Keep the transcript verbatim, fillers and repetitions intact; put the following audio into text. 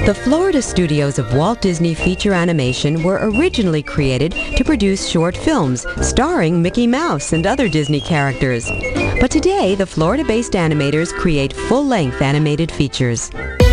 The Florida studios of Walt Disney Feature Animation were originally created to produce short films starring Mickey Mouse and other Disney characters. But today, the Florida-based animators create full-length animated features.